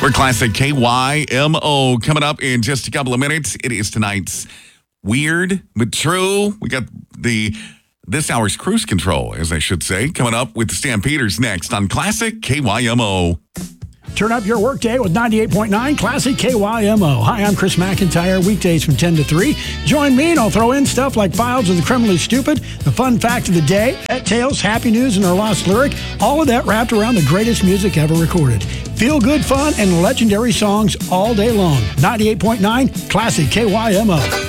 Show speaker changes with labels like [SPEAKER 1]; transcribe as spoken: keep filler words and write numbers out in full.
[SPEAKER 1] For Classic K Y M O coming up in just a couple of minutes. It is tonight's Weird but True. We got the this hour's Cruise Control, as I should say, coming up with the Stampeders next on Classic K Y M O.
[SPEAKER 2] Turn up your workday with ninety-eight point nine Classic K Y M O. Hi, I'm Chris McIntyre, weekdays from ten to three. Join me and I'll throw in stuff like Files of the Criminally Stupid, the fun fact of the day, pet tales, happy news, and our lost lyric. All of that wrapped around the greatest music ever recorded. Feel good fun and legendary songs all day long. ninety-eight point nine Classic K Y M O.